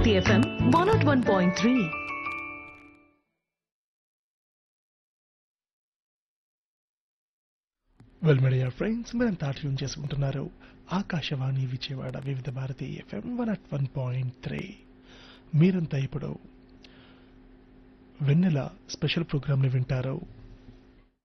Bharati FM 101.3. Well media friends, మీరంతా tune చేసుకుంటున్నారు ఆకాశవాణి విజయవాడ వివిధ భారతి ఎఫ్ఎం 101.3. మీరంతా ఇప్పుడు వెన్నెల స్పెషల్ ప్రోగ్రాంని వింటారు.